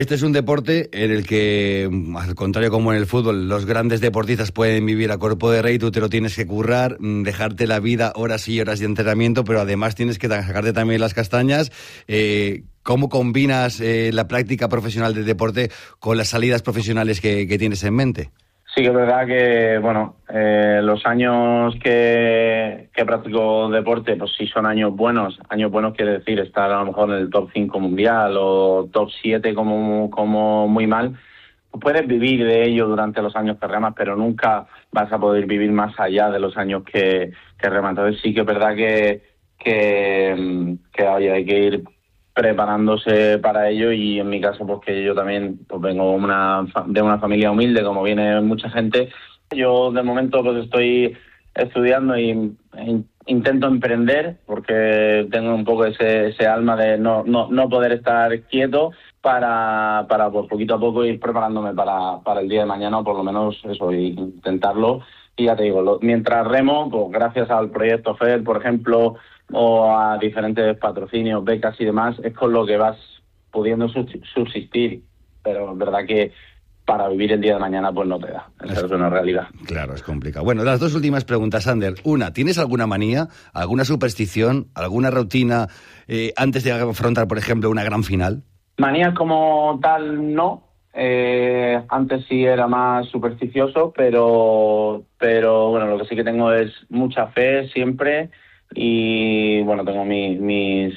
Este es un deporte en el que, al contrario como en el fútbol, los grandes deportistas pueden vivir a cuerpo de rey, tú te lo tienes que currar, dejarte la vida horas y horas de entrenamiento, pero además tienes que sacarte también las castañas. ¿Cómo combinas la práctica profesional del deporte con las salidas profesionales que tienes en mente? Sí que es verdad que, bueno, los años que practico deporte, pues sí son años buenos. Años buenos quiere decir estar a lo mejor en el top 5 mundial o top 7 como muy mal. Puedes vivir de ello durante los años que remas, pero nunca vas a poder vivir más allá de los años que remas. Entonces sí que es verdad que oye, hay que ir preparándose para ello, y en mi caso pues que yo también pues vengo de una familia humilde como viene mucha gente. Yo de momento pues estoy estudiando y intento emprender porque tengo un poco ese alma de no poder estar quieto para pues poquito a poco ir preparándome para el día de mañana, o por lo menos eso, y intentarlo. Y ya te digo, mientras remo, pues gracias al proyecto FED, por ejemplo, o a diferentes patrocinios, becas y demás, es con lo que vas pudiendo subsistir. Pero es verdad que para vivir el día de mañana pues no te da. Esa es una realidad. Claro, es complicado. Bueno, las dos últimas preguntas, Ander. Una, ¿tienes alguna manía, alguna superstición, alguna rutina antes de afrontar, por ejemplo, una gran final? Manías como tal, no. Antes sí era más supersticioso, pero bueno, lo que sí que tengo es mucha fe siempre. Y bueno, tengo mis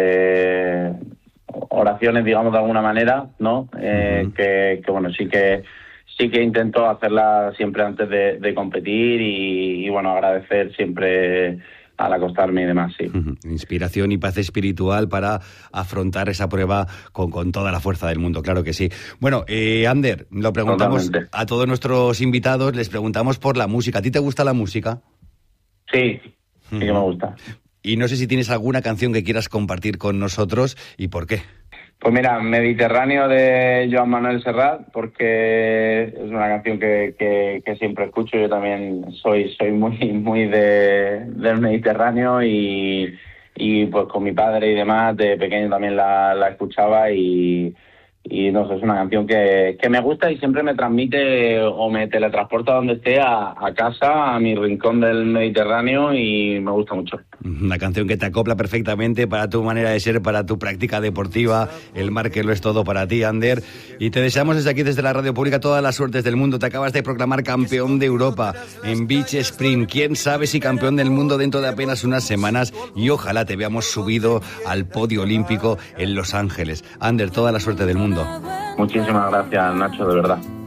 oraciones, digamos, de alguna manera, ¿no? Que bueno, sí que intento hacerlas siempre antes de competir, y bueno, agradecer siempre al acostarme y demás, sí. Inspiración y paz espiritual para afrontar esa prueba con toda la fuerza del mundo, claro que sí. Bueno, Ander, lo preguntamos totalmente a todos nuestros invitados, les preguntamos por la música. ¿A ti te gusta la música? Sí. Sí que me gusta. Y no sé si tienes alguna canción que quieras compartir con nosotros y por qué. Pues mira, Mediterráneo de Joan Manuel Serrat, porque es una canción que siempre escucho. Yo también soy muy del Mediterráneo, y pues con mi padre y demás de pequeño también la escuchaba, y no sé, es una canción que me gusta y siempre me transmite o me teletransporta donde esté, a casa, a mi rincón del Mediterráneo, y me gusta mucho. Una canción que te acopla perfectamente para tu manera de ser, para tu práctica deportiva, el mar que lo es todo para ti, Ander. Y te deseamos desde aquí, desde la Radio Pública, todas las suertes del mundo. Te acabas de proclamar campeón de Europa en Beach Sprint. Quién sabe si campeón del mundo dentro de apenas unas semanas, y ojalá te veamos subido al podio olímpico en Los Ángeles. Ander, toda la suerte del mundo. Muchísimas gracias, Nacho, de verdad.